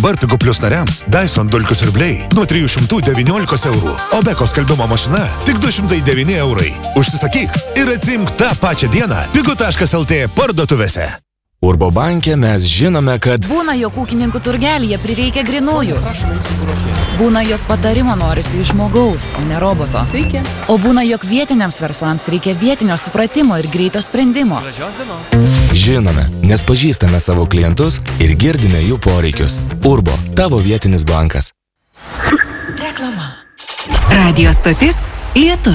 Dabar Pigu Plus nariams Dyson dulkių siurbliai nuo 319 eurų, o Beko skalbimo mašina tik 209 eurai. Užsisakyk ir atsiimk tą pačią dieną pigu.lt parduotuvėse. Urbo banke mes žinome, kad būna, jog ūkininkų turgelyje prireikia grinųjų. Būna, jog patarimo norisi iš žmogaus, o ne roboto. Sveiki. O būna, jog vietiniams verslams reikia vietinio supratimo ir greito sprendimo. žinome, nes pažįstame savo klientus ir girdime jų poreikius. Urbo, tavo vietinis bankas. Reklama. Radio stotis Lietus.